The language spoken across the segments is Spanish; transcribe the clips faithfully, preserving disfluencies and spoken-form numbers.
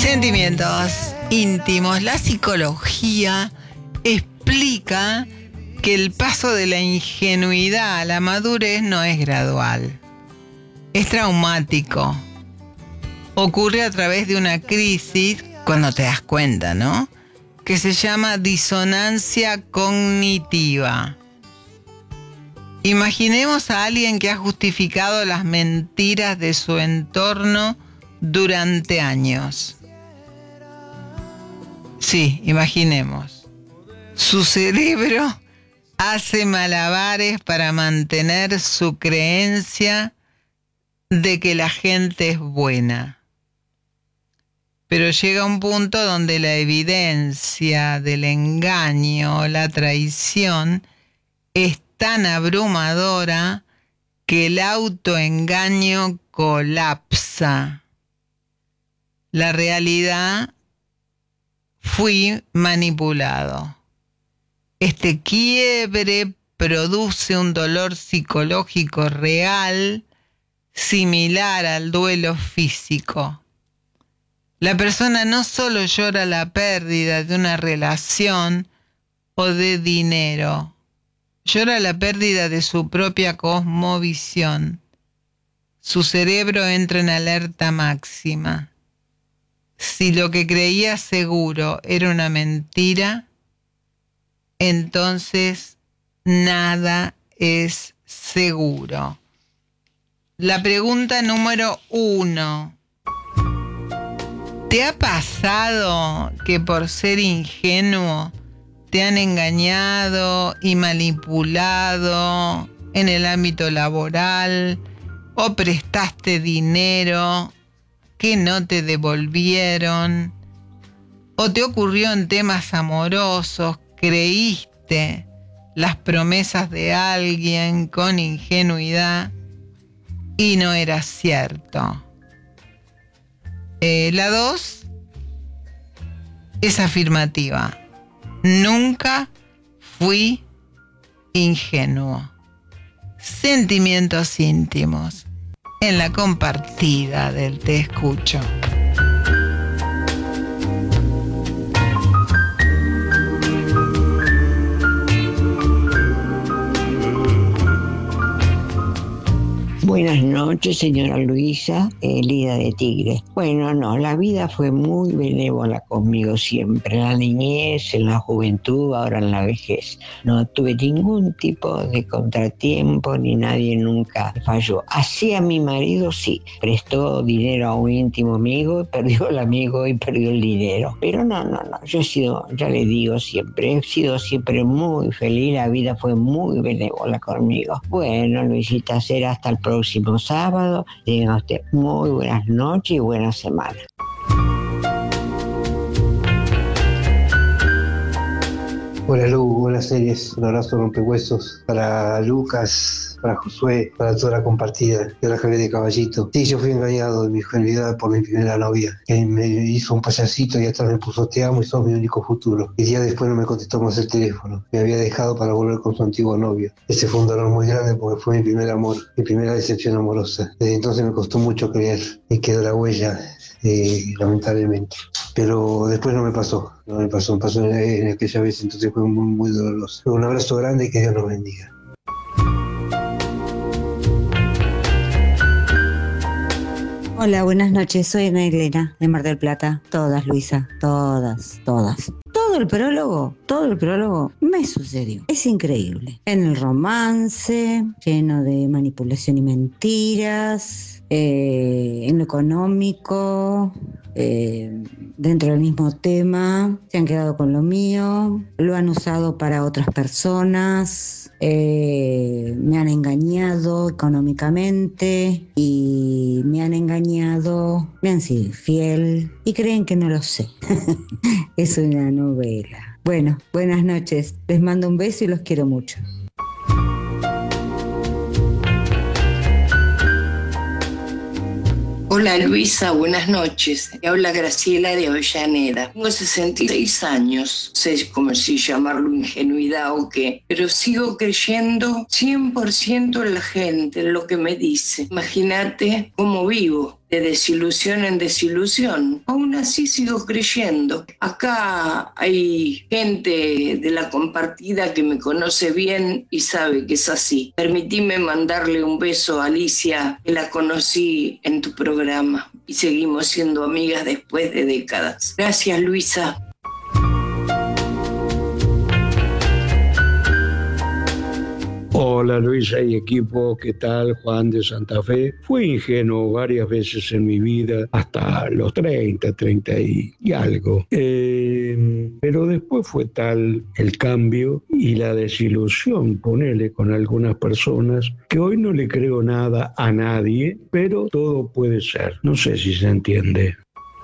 Sentimientos íntimos. La psicología explica que el paso de la ingenuidad a la madurez no es gradual. Es traumático. Ocurre a través de una crisis, cuando te das cuenta, ¿no? Que se llama disonancia cognitiva. Imaginemos a alguien que ha justificado las mentiras de su entorno durante años. Sí, imaginemos. Su cerebro hace malabares para mantener su creencia de que la gente es buena. Pero llega un punto donde la evidencia del engaño, la traición, es tan abrumadora que el autoengaño colapsa. La realidad: fui manipulado. Este quiebre produce un dolor psicológico real, similar al duelo físico. La persona no solo llora la pérdida de una relación o de dinero, llora la pérdida de su propia cosmovisión. Su cerebro entra en alerta máxima. Si lo que creía seguro era una mentira, entonces nada es seguro. La pregunta número uno. ¿Te ha pasado que por ser ingenuo te han engañado y manipulado en el ámbito laboral o prestaste dinero que no te devolvieron? ¿O te ocurrió en temas amorosos, creíste las promesas de alguien con ingenuidad y no era cierto? Eh, la dos es afirmativa. Nunca fui ingenuo. Sentimientos íntimos en la compartida del Te Escucho. Buenas noches, señora Luisa, Elida de Tigre. Bueno, no, la vida fue muy benévola conmigo siempre, en la niñez, en la juventud, ahora en la vejez. No tuve ningún tipo de contratiempo, ni nadie nunca falló. Así a mi marido sí, prestó dinero a un íntimo amigo, perdió el amigo y perdió el dinero. Pero no, no, no, yo he sido, ya le digo siempre, he sido siempre muy feliz, la vida fue muy benévola conmigo. Bueno, Luisita, será hasta el próximo sábado. Tenga usted muy buenas noches y buena semana. Hola Lu, buenas series. Un abrazo rompehuesos para Lucas, para Josué, para toda la compartida de la Javier de Caballito. Sí, yo fui engañado en mi ingenuidad por mi primera novia, que me hizo un payasito y atrás me puso te amo y sos mi único futuro. Y días después no me contestó más el teléfono. Me había dejado para volver con su antiguo novio. Ese fue un dolor muy grande porque fue mi primer amor, mi primera decepción amorosa. Desde entonces me costó mucho creer y quedó la huella, eh, lamentablemente. Pero después no me pasó, no me pasó, me pasó en, en aquella vez, entonces fue muy, muy doloroso. Un abrazo grande y que Dios nos bendiga. Hola, buenas noches, soy Ana Elena de Mar del Plata. Todas, Luisa, todas, todas. Todo el prólogo, todo el prólogo me sucedió. Es increíble. En el romance, lleno de manipulación y mentiras, eh, en lo económico, eh, dentro del mismo tema, se han quedado con lo mío, lo han usado para otras personas, eh, me han engañado económicamente y me han engañado, me han sido infiel y creen que no lo sé. Es una novela. Bueno, buenas noches, les mando un beso y los quiero mucho. Hola Luisa, buenas noches. Me habla Graciela de Avellaneda. Tengo sesenta y seis años. No sé cómo si llamarlo ingenuidad o qué, pero sigo creyendo cien por ciento en la gente, en lo que me dice. Imagínate cómo vivo. de desilusión en desilusión. Aún así sigo creyendo. Acá hay gente de la compartida que me conoce bien y sabe que es así. Permitime mandarle un beso a Alicia, que la conocí en tu programa y seguimos siendo amigas después de décadas. Gracias, Luisa. Hola Luisa y equipo, ¿qué tal? Juan de Santa Fe. Fui ingenuo varias veces en mi vida, hasta los treinta, treinta y, y algo. Eh, pero después fue tal el cambio y la desilusión, ponele, con algunas personas, que hoy no le creo nada a nadie, pero todo puede ser. No sé si se entiende.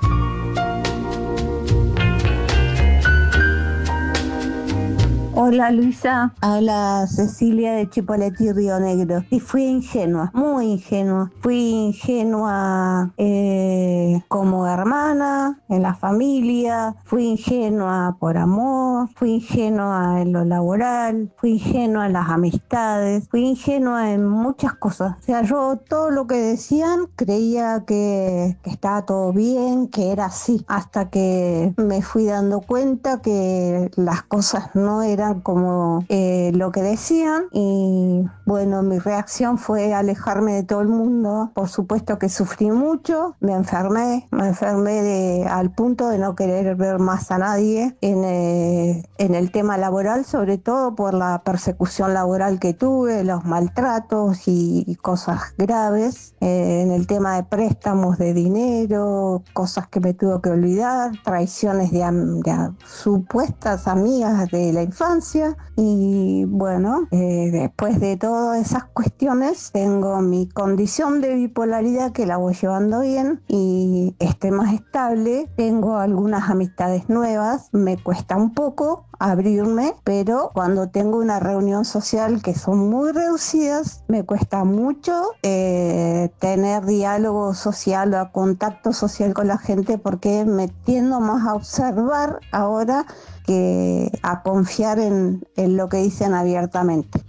Hola Luisa, habla Cecilia de Chipoleti, Río Negro. Y fui ingenua, muy ingenua. Fui ingenua eh, como hermana, en la familia. Fui ingenua por amor. Fui ingenua en lo laboral. Fui ingenua en las amistades. Fui ingenua en muchas cosas. O sea, yo todo lo que decían creía que, que estaba todo bien, que era así. Hasta que me fui dando cuenta que las cosas no eran como eh, lo que decían, y bueno, mi reacción fue alejarme de todo el mundo. Por supuesto que sufrí mucho, me enfermé, me enfermé de, al punto de no querer ver más a nadie en, eh, en el tema laboral, sobre todo por la persecución laboral que tuve, los maltratos y, y cosas graves, eh, en el tema de préstamos de dinero, cosas que me tuve que olvidar, traiciones de, de supuestas amigas de la infancia. Y bueno, eh, después de todas esas cuestiones tengo mi condición de bipolaridad, que la voy llevando bien y estoy más estable. Tengo algunas amistades nuevas, me cuesta un poco abrirme, pero cuando tengo una reunión social, que son muy reducidas, me cuesta mucho eh, tener diálogo social o contacto social con la gente, porque me tiendo más a observar ahora que a confiar en, en lo que dicen abiertamente.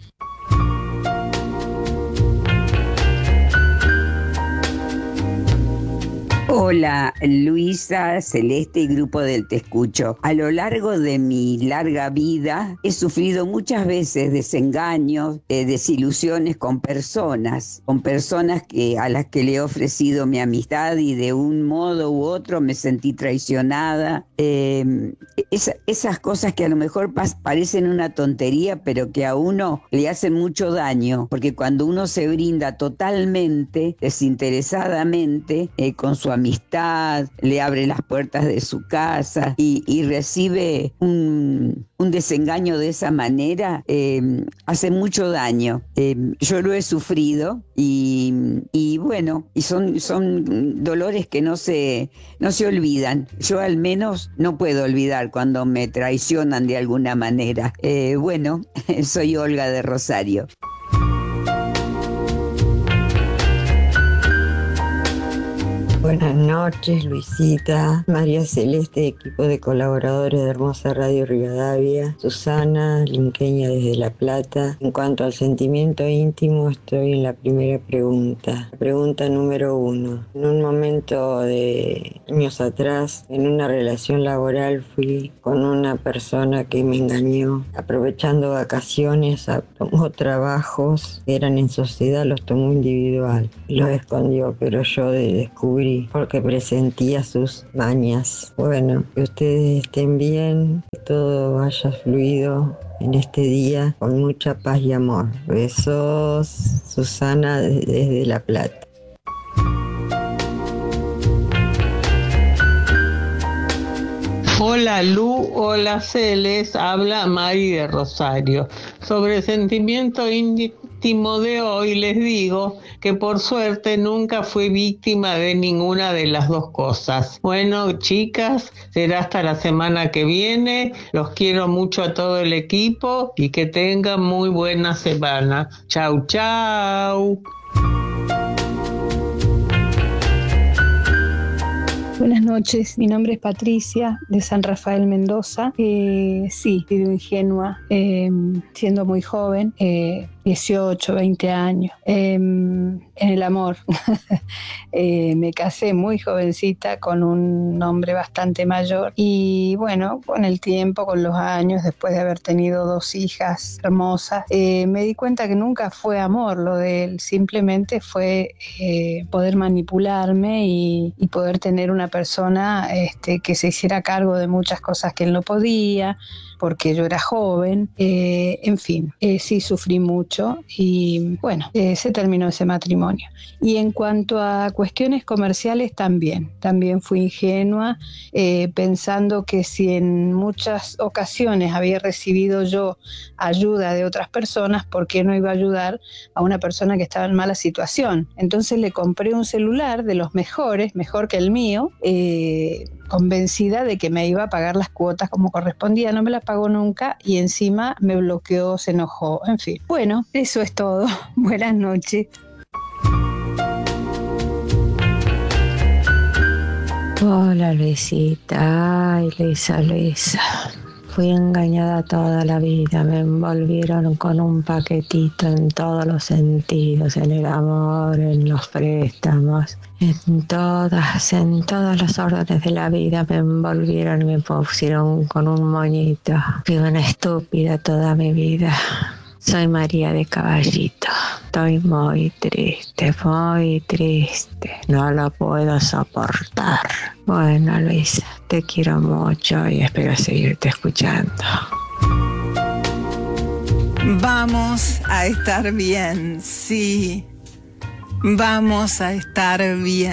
Hola, Luisa, Celeste y grupo del Te Escucho. A lo largo de mi larga vida he sufrido muchas veces desengaños, eh, desilusiones con personas, con personas que, a las que le he ofrecido mi amistad y de un modo u otro me sentí traicionada. Eh, esa, esas cosas que a lo mejor pas, parecen una tontería, pero que a uno le hacen mucho daño, porque cuando uno se brinda totalmente, desinteresadamente, eh, con su amistad, le abre las puertas de su casa y, y recibe un, un desengaño de esa manera, eh, hace mucho daño. Eh, yo lo he sufrido y, y bueno, y son, son dolores que no se, no se olvidan. Yo al menos no puedo olvidar cuando me traicionan de alguna manera. Eh, bueno, soy Olga de Rosario. Buenas noches, Luisita, María Celeste, equipo de colaboradores de Hermosa Radio Rivadavia, Susana, linqueña desde La Plata. En cuanto al sentimiento íntimo, estoy en la primera pregunta. Pregunta número uno. En un momento de años atrás, en una relación laboral, fui con una persona que me engañó. Aprovechando vacaciones, tomó trabajos que eran en sociedad, los tomó individual. Los escondió, pero yo descubrí porque presentía sus mañas. Bueno, que ustedes estén bien, que todo haya fluido en este día con mucha paz y amor. Besos, Susana desde La Plata. Hola Lu, hola Celes, habla Mari de Rosario. Sobre el sentimiento íntimo de hoy les digo que por suerte nunca fui víctima de ninguna de las dos cosas. Bueno, chicas, será hasta la semana que viene. Los quiero mucho a todo el equipo y que tengan muy buena semana. Chau, chau. Buenas noches, mi nombre es Patricia de San Rafael, Mendoza. Eh, sí, he sido ingenua, eh, siendo muy joven. Eh, dieciocho, veinte años, eh, en el amor. eh, me casé muy jovencita con un hombre bastante mayor y bueno, con el tiempo, con los años, después de haber tenido dos hijas hermosas, eh, me di cuenta que nunca fue amor lo de él, simplemente fue eh, poder manipularme y, y poder tener una persona este, que se hiciera cargo de muchas cosas que él no podía, porque yo era joven, eh, en fin, eh, sí sufrí mucho y bueno, eh, se terminó ese matrimonio. Y en cuanto a cuestiones comerciales también, también fui ingenua, eh, pensando que si en muchas ocasiones había recibido yo ayuda de otras personas, ¿por qué no iba a ayudar a una persona que estaba en mala situación? Entonces le compré un celular de los mejores, mejor que el mío, eh, convencida de que me iba a pagar las cuotas como correspondía, no me las pagó nunca y encima me bloqueó, se enojó, en fin. Bueno, eso es todo. Buenas noches. Hola Luisita, ay Luisa, Luisa. Fui engañada toda la vida, me envolvieron con un paquetito en todos los sentidos, en el amor, en los préstamos, en todas, en todos los órdenes de la vida me envolvieron y me pusieron con un moñito. Fui una estúpida toda mi vida. Soy María de Caballito. Estoy muy triste, muy triste. No lo puedo soportar. Bueno, Luisa, te quiero mucho y espero seguirte escuchando. Vamos a estar bien, sí. Vamos a estar bien.